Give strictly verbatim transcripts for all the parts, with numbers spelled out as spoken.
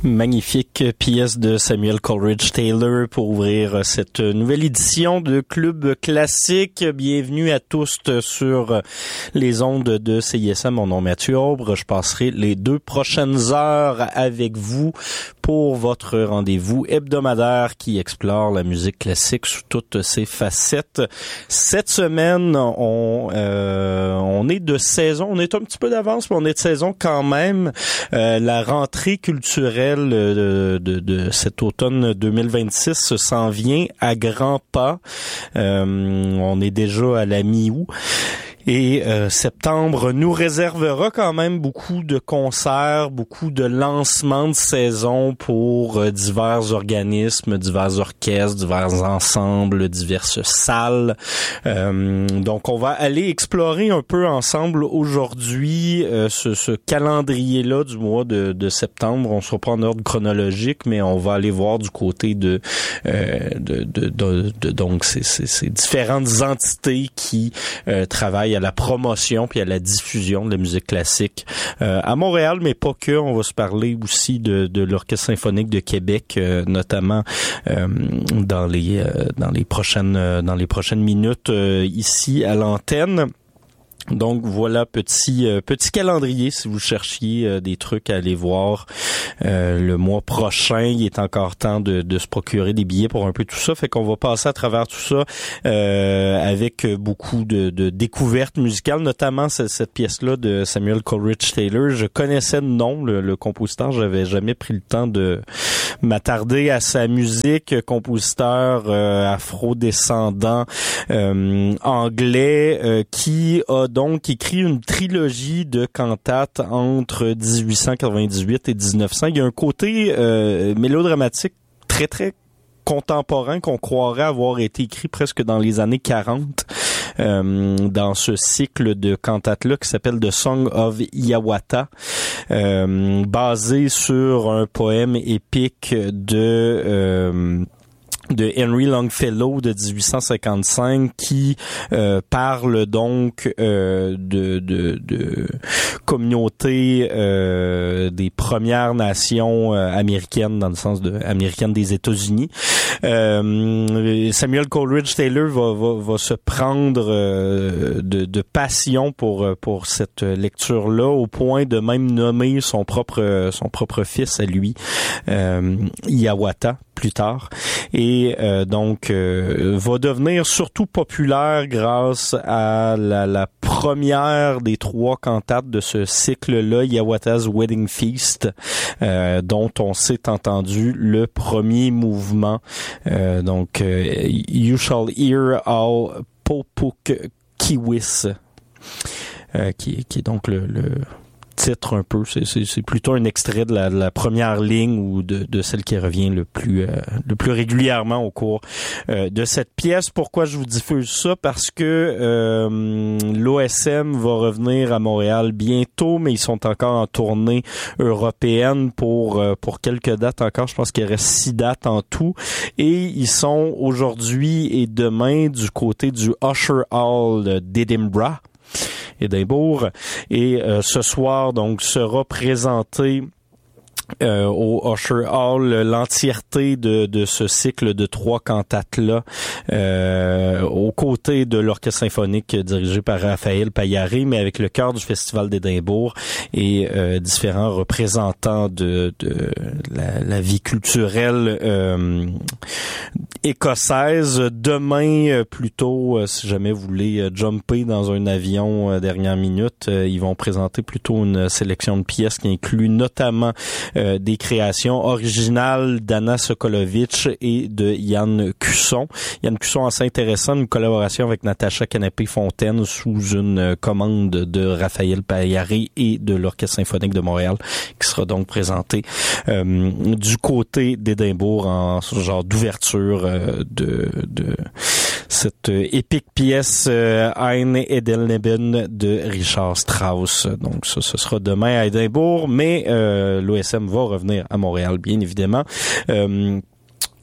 Magnifique pièce de Samuel Coleridge Taylor pour ouvrir cette nouvelle édition de Club Classique. Bienvenue à tous sur les ondes de C I S M. Mon nom est Mathieu Aubre. Je passerai les deux prochaines heures avec vous pour votre rendez-vous hebdomadaire qui explore la musique classique sous toutes ses facettes. Cette semaine, on euh, on est de saison. On est un petit peu d'avance, mais on est de saison quand même. Euh, la rentrée culturelle De, de, de cet automne deux mille vingt-six s'en vient à grands pas. Euh, on est déjà à la mi-août. Et euh, septembre nous réservera quand même beaucoup de concerts, beaucoup de lancements de saison pour euh, divers organismes, divers orchestres, divers ensembles, diverses salles. Euh, donc on va aller explorer un peu ensemble aujourd'hui euh, ce, ce calendrier-là du mois de, de septembre. On ne sera pas en ordre chronologique, mais on va aller voir du côté de, euh, de, de, de, de donc ces, ces, ces différentes entités qui euh, travaillent à la promotion puis à la diffusion de la musique classique euh, à Montréal, mais pas que. On va se parler aussi de, de l'Orchestre symphonique de Québec, euh, notamment euh, dans les euh, dans les prochaines euh, dans les prochaines minutes euh, ici à l'antenne. Donc voilà, petit euh, petit calendrier si vous cherchiez euh, des trucs à aller voir euh, le mois prochain. Il est encore temps de, de se procurer des billets pour un peu tout ça. Fait qu'on va passer à travers tout ça euh, avec beaucoup de, de découvertes musicales, notamment cette, cette pièce-là de Samuel Coleridge Taylor. Je connaissais le nom, le, le compositeur. J'avais jamais pris le temps de m'attarder à sa musique. Compositeur euh, afro-descendant euh, anglais euh, qui a donc écrit une trilogie de cantates entre dix-huit cent quatre-vingt-dix-huit et dix-neuf cents. Il y a un côté euh, mélodramatique très très contemporain qu'on croirait avoir été écrit presque dans les années quarante euh, dans ce cycle de cantates-là qui s'appelle The Song of Hiawatha, euh, basé sur un poème épique de... Euh, de Henry Longfellow de dix-huit cent cinquante-cinq qui euh, parle donc euh, de, de, de communautés euh, des Premières Nations euh, américaines, dans le sens de américaines des États-Unis. Euh, Samuel Coleridge Taylor va, va, va se prendre euh, de, de passion pour pour cette lecture-là, au point de même nommer son propre son propre fils à lui, euh, Hiawatha, plus tard. Et euh, donc euh, va devenir surtout populaire grâce à la, la première des trois cantates de ce cycle-là, Hiawatha's Wedding Feast, euh, dont on s'est entendu le premier mouvement. Euh, donc, euh, You Shall Hear All Popuk Kiwis, euh, qui, qui est donc le... le titre un peu, c'est, c'est, c'est plutôt un extrait de la, de la première ligne ou de, de celle qui revient le plus euh, le plus régulièrement au cours euh, de cette pièce. Pourquoi je vous diffuse ça? Parce que euh, l'O S M va revenir à Montréal bientôt, mais ils sont encore en tournée européenne pour euh, pour quelques dates encore. Je pense qu'il reste six dates en tout, et ils sont aujourd'hui et demain du côté du Usher Hall d'Edinburgh. Édimbourg, et euh, ce soir donc sera présenté Euh, au Usher Hall l'entièreté de, de ce cycle de trois cantates-là, euh, aux côtés de l'Orchestre symphonique dirigé par Raphaël Paillaré, mais avec le chœur du Festival d'Édimbourg et euh, différents représentants de, de la, la vie culturelle euh, écossaise. Demain, plutôt, euh, si jamais vous voulez euh, jumper dans un avion euh, dernière minute, euh, ils vont présenter plutôt une sélection de pièces qui inclut notamment Euh, des créations originales d'Anna Sokolovitch et de Yann Cusson. Yann Cusson, assez intéressant, une collaboration avec Natacha Canapé-Fontaine sous une euh, commande de Raphaël Paillaré et de l'Orchestre symphonique de Montréal, qui sera donc présenté euh, du côté d'Édimbourg en genre d'ouverture euh, de, de cette euh, épique pièce euh, Ein Edelneben de Richard Strauss. Donc ça, ce sera demain à Édimbourg, mais euh, l'O S M va revenir à Montréal, bien évidemment. Euh,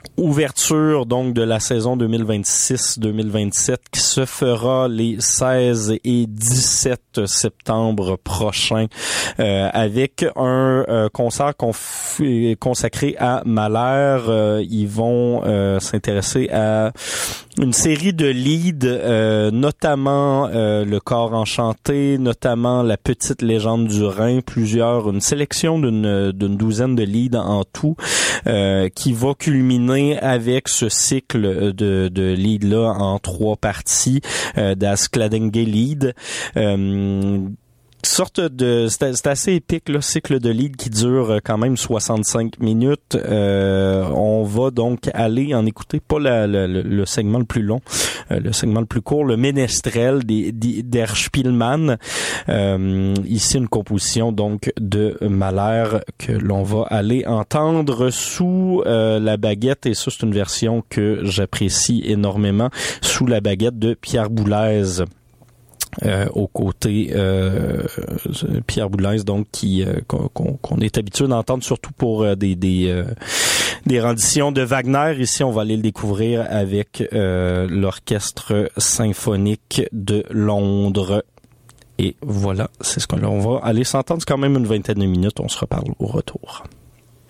Ouverture donc de la saison deux mille vingt-six deux mille vingt-sept qui se fera les seize et dix-sept septembre prochains euh, avec un euh, concert conf- consacré à Mahler. Euh, ils vont euh, s'intéresser à une série de leads, euh, notamment euh, Le Corps enchanté, notamment La Petite Légende du Rhin, plusieurs, une sélection d'une, d'une douzaine de leads en tout, euh, qui va culminer avec ce cycle de, de leads-là en trois parties, euh, Das Kladdenge Lied. Euh, sorte de c'est, c'est assez épique le cycle de lead qui dure quand même soixante-cinq minutes. Euh, on va donc aller en écouter pas la, la, le, le segment le plus long, euh, le segment le plus court, le Ménestrel des, des der Spielmann. Euh, ici une composition donc de Mahler que l'on va aller entendre sous euh, la baguette, et ça c'est une version que j'apprécie énormément, sous la baguette de Pierre Boulez. Euh, aux côtés euh, Pierre Boulez, donc qui euh, qu'on, qu'on est habitué d'entendre surtout pour euh, des des euh, des renditions de Wagner. Ici, on va aller le découvrir avec euh, l'orchestre symphonique de Londres. Et voilà, c'est ce qu'on on va aller s'entendre. C'est quand même une vingtaine de minutes. On se reparle au retour.